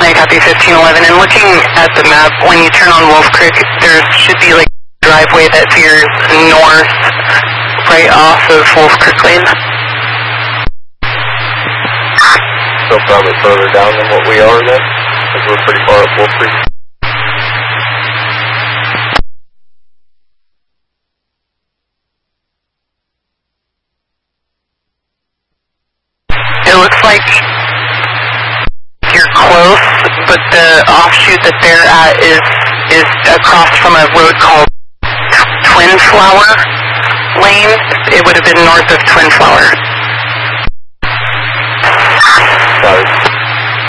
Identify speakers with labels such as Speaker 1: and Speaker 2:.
Speaker 1: I copy 1511. And looking at the map, when you turn on Wolf Creek, there should be like a driveway that veers north right off of Wolf Creek Lane.
Speaker 2: So probably further down than what we are then, because we're pretty far up Wolf Creek.
Speaker 1: It looks like you're close, but the offshoot that they're at is across from a road called Twin Flower Lane. It would have been north of Twin Flower.
Speaker 2: Sorry.